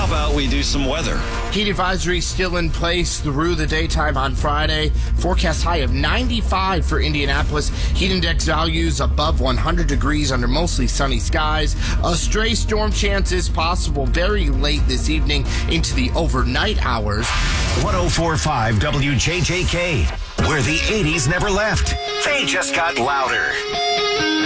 about we do some weather? Heat advisory still in place through the daytime on Friday. Forecast high of 95 for Indianapolis. Heat index values above 100 degrees under mostly sunny skies. A stray storm chance is possible very late this evening into the overnight hours. 104.5 WJJK, where the 80s never left. They just got louder.